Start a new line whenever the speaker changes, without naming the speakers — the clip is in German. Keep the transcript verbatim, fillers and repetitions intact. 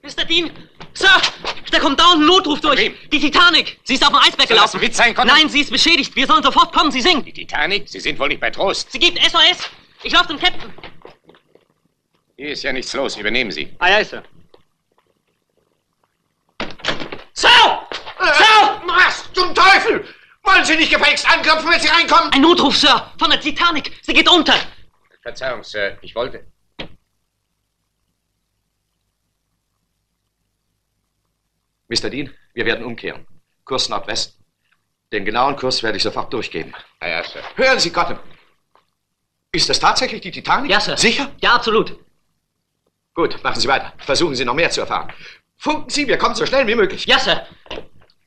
Mister Dean! Sir! Da kommt dauernd ein Notruf durch! Die Titanic! Sie ist auf dem Eisberg
Soll das
gelaufen!
ein Witz sein, Connor?
Nein, sie ist beschädigt! Wir sollen sofort kommen, sie singt!
Die Titanic? Sie sind wohl nicht bei Trost.
Sie gibt S O S! Ich laufe zum Captain!
Hier ist ja nichts los, übernehmen Sie.
Aye, aye, Sir. Sir! Sir!
Was zum Teufel? Wollen Sie nicht gefälligst anklopfen, wenn Sie reinkommen?
Ein Notruf, Sir! Von der Titanic! Sie geht unter!
Verzeihung, Sir, ich wollte...
Mister Dean, wir werden umkehren. Kurs Nordwesten. Den genauen Kurs werde ich sofort durchgeben.
Ah ja, Sir.
Hören Sie, Gotham. Ist das tatsächlich die Titanic?
Ja, Sir.
Sicher?
Ja, absolut.
Gut, machen Sie weiter. Versuchen Sie noch mehr zu erfahren. Funken Sie, wir kommen so schnell wie möglich.
Ja, Sir.